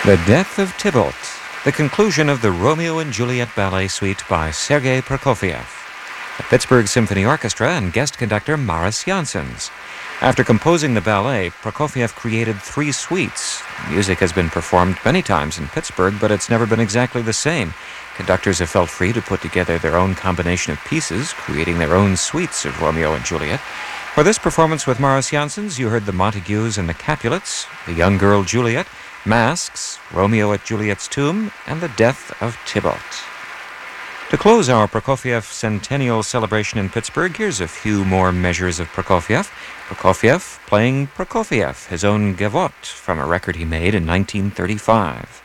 The Death of Tybalt, the conclusion of the Romeo and Juliet Ballet Suite by Sergei Prokofiev. The Pittsburgh Symphony Orchestra and guest conductor Maris Janssens. After composing the ballet, Prokofiev created 3 suites. Music has been performed many times in Pittsburgh, but it's never been exactly the same. Conductors have felt free to put together their own combination of pieces, creating their own suites of Romeo and Juliet. For this performance with Maris Janssens, you heard the Montagues and the Capulets, the Young Girl Juliet, Masks, Romeo at Juliet's Tomb, and the Death of Tybalt. To close our Prokofiev centennial celebration in Pittsburgh, here's a few more measures of Prokofiev. Prokofiev playing Prokofiev, his own gavotte from a record he made in 1935.